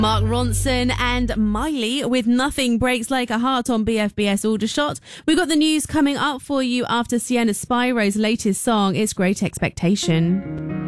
Mark Ronson and Miley with Nothing Breaks Like a Heart on BFBS Aldershot. We've got the news coming up for you after Sienna Spiro's latest song, It's Great Expectation.